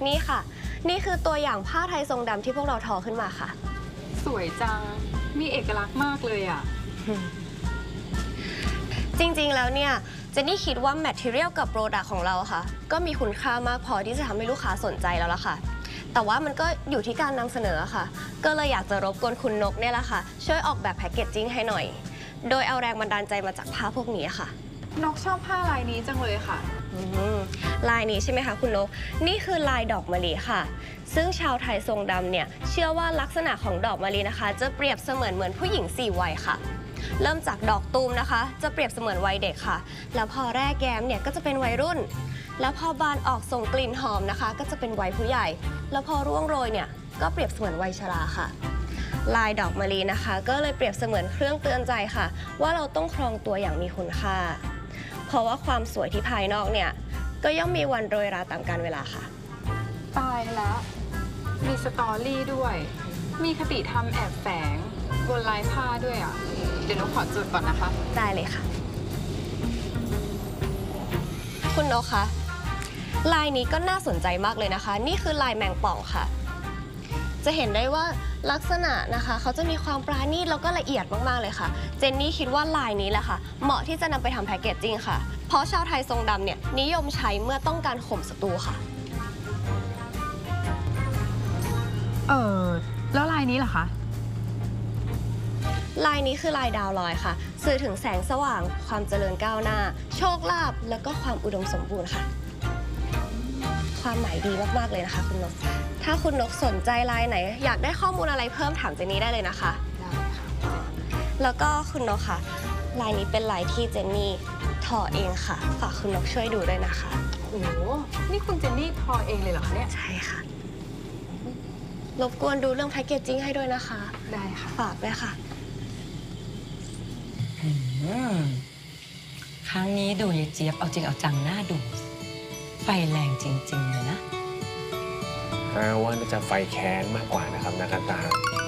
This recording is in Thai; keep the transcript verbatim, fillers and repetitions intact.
นี่ค่ะนี่คือตัวอย่างผ้าไทยทรงดำที่พวกเราทอขึ้นมาค่ะสวยจังมีเอกลักษณ์มากเลยอ่ะจริงๆแล้วเนี่ยเจนนี่คิดว่า Material กับ Product ของเราค่ะก็มีคุณค่ามากพอที่จะทำให้ลูกค้าสนใจแล้วล่ะค่ะแต่ว่ามันก็อยู่ที่การนำเสนอค่ะก็เลยอยากจะรบกวนคุณนกเนี่ยแหละค่ะช่วยออกแบบแพคเกจจิ้งให้หน่อยโดยเอาแรงบันดาลใจมาจากผ้าพวกนี้ค่ะนกชอบผ้าลายนี้จังเลยค่ะลายนี้ใช่ไหมคะคุณนกนี่คือลายดอกมะลิค่ะซึ่งชาวไทยทรงดำเนี่ยเชื่อว่าลักษณะของดอกมะลินะคะจะเปรียบเสมือนเหมือนผู้หญิงสี่วัยค่ะเริ่มจากดอกตูมนะคะจะเปรียบเสมือนวัยเด็กค่ะแล้วพอแรกแย้มเนี่ยก็จะเป็นวัยรุ่นแล้วพอบานออกส่งกลิ่นหอมนะคะก็จะเป็นวัยผู้ใหญ่แล้วพอร่วงโรยเนี่ยก็เปรียบเสมือนวัยชราค่ะลายดอกมะลินะคะก็เลยเปรียบเสมือนเครื่องเตือนใจค่ะว่าเราต้องครองตัวอย่างมีคุณค่าเพราะว่าความสวยที่ภายนอกเนี่ยก็ย่อมมีวันโรยราตามกาลเวลาค่ะตายแล้วมีสตอรี่ด้วยมีคติธรรมแอบแฝงบนลายผ้าด้วยอ่ะเดี๋ยวนกขอจดก่อนนะคะได้เลยค่ะคุณนกคะลายนี้ก็น่าสนใจมากเลยนะคะนี่คือลายแมงป่องค่ะจะเห็นได้ว่าลักษณะนะคะเขาจะมีความปราณีตแล้วก็ละเอียดมากๆเลยค่ะเจนนี่คิดว่าลายนี้แหละค่ะเหมาะที่จะนำไปทำแพคเกจจิ้งค่ะเพราะชาวไทยทรงดำเนี่ยนิยมใช้เมื่อต้องการข่มศัตรูค่ะเออแล้วลายนี้ล่ะคะลายนี้คือลายดาวลอยค่ะสื่อถึงแสงสว่างความเจริญก้าวหน้าโชคลาภแล้วก็ความอุดมสมบูรณ์ค่ะความหมายดีมากๆเลยนะคะคุณนกถ้าคุณนกสนใจลายไหนอยากได้ข้อมูลอะไรเพิ่มถามเจนนี่ได้เลยนะคะได้ค่ะแล้วก็คุณนกค่ะลายนี้เป็นลายที่เจนนี่ทอเองค่ะฝากคุณนกช่วยดูด้วยนะคะโอ้โหนี่คุณเจนนี่ทอเองเลยเหรอคะเนี่ยใช่ค่ะรบกวนดูเรื่องแพคเกจจิ้งให้ด้วยนะคะได้ค่ะฝากด้วยค่ะครั้งนี้ดูยายเจี๊ยบเอาจริงเอาจังหน้าดูไฟแรงจริงๆเลยนะว่าน่าจะไฟแค้นมากกว่านะครับนักการตา